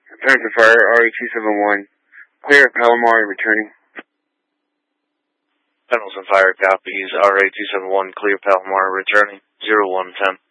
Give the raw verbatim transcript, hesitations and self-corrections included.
Pendleton Fire, R E two seven one. Clear at Palomar, returning. Pendleton Fire copies, R A two seven one, clear Palomar, returning, zero one ten.